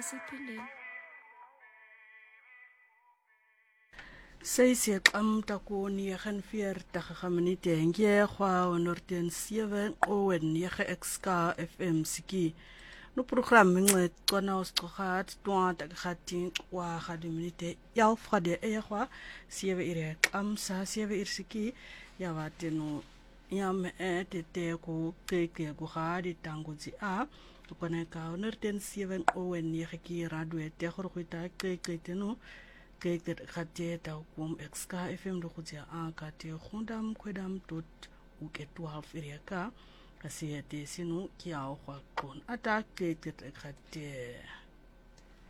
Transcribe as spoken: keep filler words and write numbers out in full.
Sasiphilile. Sy sê klam tako negen en veertig minute en jy gwa honderd en sewe o en negen X K F M siki. No program ngcet kona usqhat twanta gathi kwa gadi minute elf gade egwa sewe ire klam sa sewe ir siki ya wateno yam etete ko keke ko gadi tangozi a kona ka honderd en sewe o en negen ki radio te gorgita keke teno keke gade ta kom X K F M do khutya a ka te khundam kwedam tot u ke twaalf ire ka kasi ate sinu kia o kwa kon ata keke gade